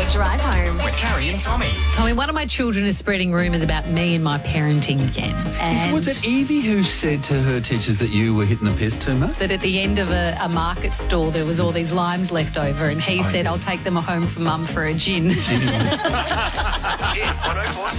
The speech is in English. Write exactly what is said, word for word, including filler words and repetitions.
Drive home with Carrie and Tommy. Tommy, one of my children is spreading rumours about me and my parenting again. And Was it Evie who said to her teachers that you were hitting the piss too much? that at the end of a, a market stall there was all these limes left over, and he said, yeah. I'll take them home for mum for a gin. Hit one oh four